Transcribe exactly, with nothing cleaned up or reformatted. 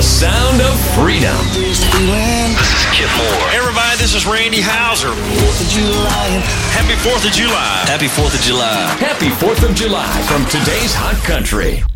The sound of freedom. This is Kip Moore. Hey everybody, this is Randy Houser. Happy fourth of July. Happy fourth of July. Happy fourth of July from today's Hot Country.